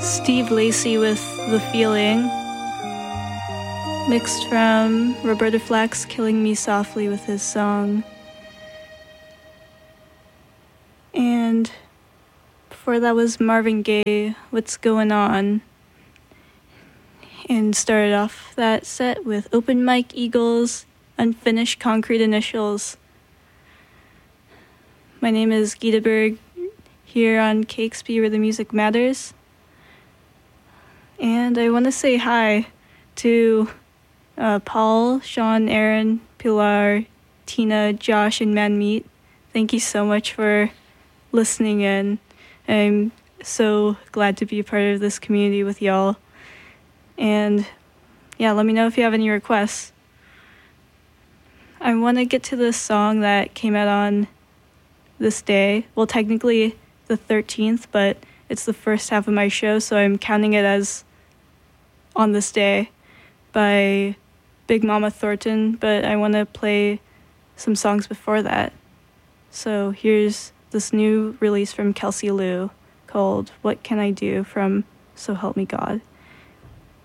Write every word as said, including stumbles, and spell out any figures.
Steve Lacy with The Feeling, mixed from Roberta Flack's Killing Me Softly with his song. And before that was Marvin Gaye, What's Going On? And started off that set with Open Mike Eagles, Unfinished Concrete Initials. My name is Gita Berg, here on K X P where the music matters. And I want to say hi to uh, Paul, Sean, Aaron, Pilar, Tina, Josh, and Manmeet. Thank you so much for listening in. I'm so glad to be a part of this community with y'all. And yeah, let me know if you have any requests. I want to get to this song that came out on this day. Well, technically the thirteenth, but it's the first half of my show, so I'm counting it as On This Day by Big Mama Thornton, but I want to play some songs before that. So here's this new release from Kelsey Lou called What Can I Do from So Help Me God.